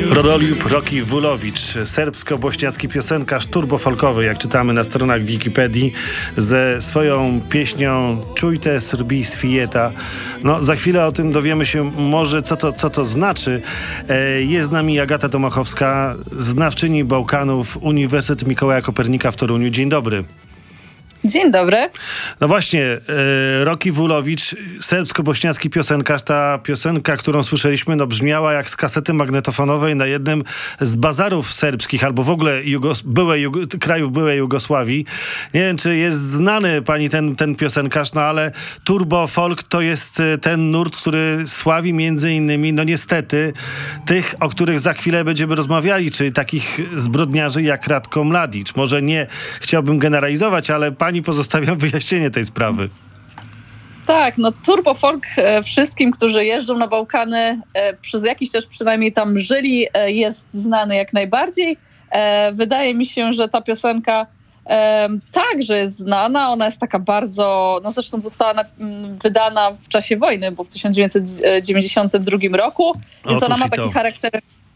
Rodoljup Rocky-Vulowicz, serbsko-bośniacki piosenkarz turbofolkowy, jak czytamy na stronach Wikipedii, ze swoją pieśnią Czujte Srbi Svijeta. No, za chwilę o tym dowiemy się może, co to znaczy. Jest z nami Agata Tomachowska, znawczyni Bałkanów, Uniwersytet Mikołaja Kopernika w Toruniu. Dzień dobry. Dzień dobry. No właśnie, Rocky-Vulowicz, serbsko-bośniacki piosenkarz. Ta piosenka, którą słyszeliśmy, no brzmiała jak z kasety magnetofonowej na jednym z bazarów serbskich, albo w ogóle krajów byłej Jugosławii. Nie wiem, czy jest znany pani ten piosenkarz, no ale turbo folk to jest ten nurt, który sławi między innymi, no niestety, tych, o których za chwilę będziemy rozmawiali, czyli takich zbrodniarzy jak Ratko Mladic. Może nie chciałbym generalizować, ale pani pozostawiam wyjaśnienie tej sprawy. Tak, no turbo folk wszystkim, którzy jeżdżą na Bałkany, przez jakiś czas przynajmniej tam żyli, jest znany jak najbardziej. Wydaje mi się, że ta piosenka także jest znana. Ona jest taka bardzo, no zresztą została wydana w czasie wojny, bo w 1992 roku, więc ona ma taki charakter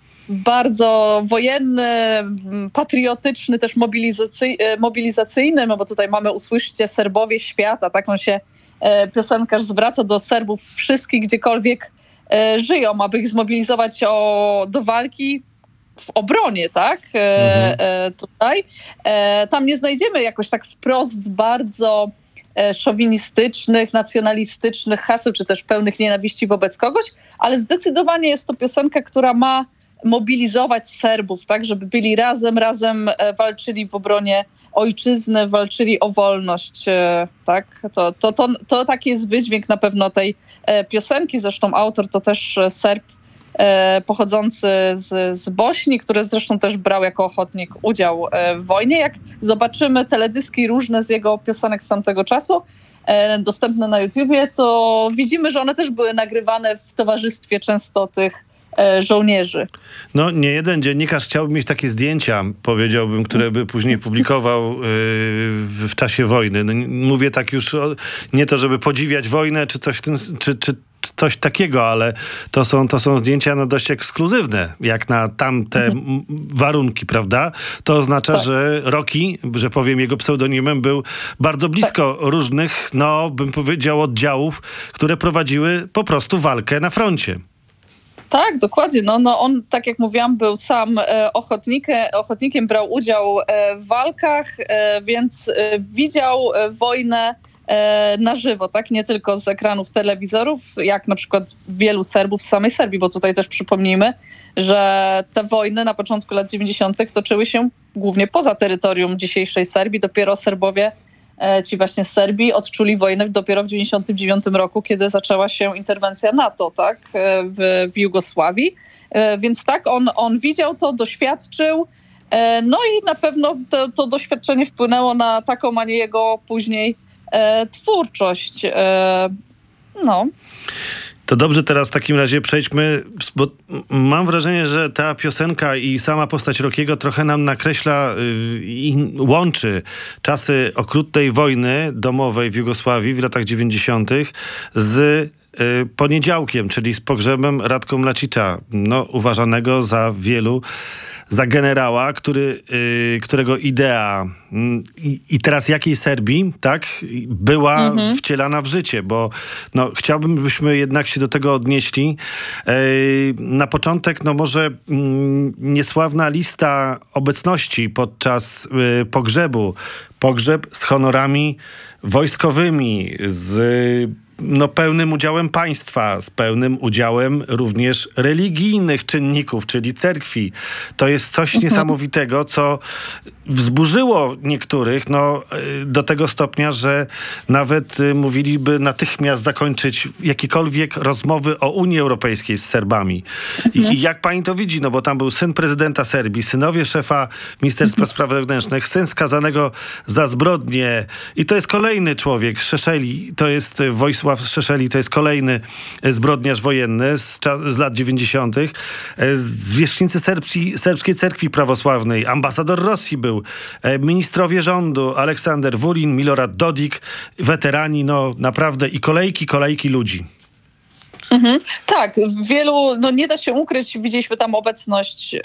bardzo wojenny, patriotyczny, też mobilizacyjny, no bo tutaj mamy Usłyszcie Serbowie świata, taką się piosenkarz zwraca do Serbów wszystkich, gdziekolwiek żyją, aby ich zmobilizować do walki w obronie, tak? Tutaj. Tam nie znajdziemy jakoś tak wprost bardzo szowinistycznych, nacjonalistycznych haseł, czy też pełnych nienawiści wobec kogoś, ale zdecydowanie jest to piosenka, która ma mobilizować Serbów, tak, żeby byli razem walczyli w obronie ojczyzny, walczyli o wolność, tak. To taki jest wydźwięk na pewno tej piosenki. Zresztą autor to też Serb pochodzący z Bośni, który zresztą też brał jako ochotnik udział w wojnie. Jak zobaczymy teledyski różne z jego piosenek z tamtego czasu, dostępne na YouTubie, to widzimy, że one też były nagrywane w towarzystwie często tych żołnierzy. No, nie jeden dziennikarz chciałby mieć takie zdjęcia, powiedziałbym, które by później publikował w czasie wojny. No, mówię tak już, nie to, żeby podziwiać wojnę, czy coś w tym, czy coś takiego, ale to są zdjęcia no, dość ekskluzywne, jak na tamte warunki, prawda? To oznacza, tak, że Rocky, że powiem jego pseudonimem, był bardzo blisko różnych, no bym powiedział, oddziałów, które prowadziły po prostu walkę na froncie. Tak, dokładnie. No on, tak jak mówiłam, był sam ochotnikiem, brał udział w walkach, więc widział wojnę na żywo, tak? Nie tylko z ekranów telewizorów, jak na przykład wielu Serbów z samej Serbii, bo tutaj też przypomnijmy, że te wojny na początku lat 90. toczyły się głównie poza terytorium dzisiejszej Serbii. Dopiero Serbowie, ci właśnie z Serbii, odczuli wojnę dopiero w 99 roku, kiedy zaczęła się interwencja NATO, tak, w Jugosławii. Więc tak, on widział to, doświadczył, no i na pewno to doświadczenie wpłynęło na taką, a nie jego później twórczość. No. To dobrze, teraz w takim razie przejdźmy, bo mam wrażenie, że ta piosenka i sama postać Rockiego trochę nam nakreśla i łączy czasy okrutnej wojny domowej w Jugosławii w latach 90. z poniedziałkiem, czyli z pogrzebem Ratko Mladicia, no, uważanego za generała, którego idea i teraz jakiej Serbii, tak, była wcielana w życie, bo no, chciałbym, byśmy jednak się do tego odnieśli. Na początek, no może niesławna lista obecności podczas pogrzebu. Pogrzeb z honorami wojskowymi, z pełnym udziałem państwa, z pełnym udziałem również religijnych czynników, czyli cerkwi. To jest coś niesamowitego, co wzburzyło niektórych do tego stopnia, że nawet mówiliby natychmiast zakończyć jakiekolwiek rozmowy o Unii Europejskiej z Serbami. I jak pani to widzi? No bo tam był syn prezydenta Serbii, synowie szefa Ministerstwa Spraw Wewnętrznych, syn skazanego za zbrodnie i to jest kolejny człowiek, Szeszeli, to jest Wojsław Szeszeli, to jest kolejny zbrodniarz wojenny z lat 90. Zwierzchnicy Serbskiej Cerkwi Prawosławnej, ambasador Rosji był, ministrowie rządu, Aleksander Vulin, Milorad Dodik, weterani, no naprawdę i kolejki ludzi. Tak, w wielu, no nie da się ukryć, widzieliśmy tam obecność